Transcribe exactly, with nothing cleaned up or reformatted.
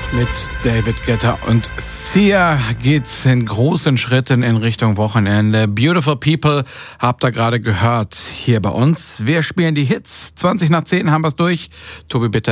Mit David Guetta und Sia geht's in großen Schritten in Richtung Wochenende. Beautiful People habt ihr gerade gehört hier bei uns. Wir spielen die Hits. zwanzig nach zehn haben wir's durch. Tobi, bitte.